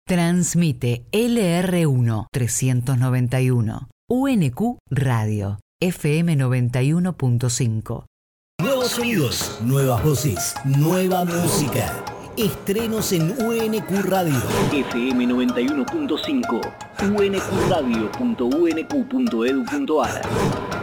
Transmite LR1 391. UNQ Radio. FM 91.5. Nuevos sonidos, nuevas voces, nueva música. Estrenos en UNQ Radio. FM 91.5. unqradio.unq.edu.ar.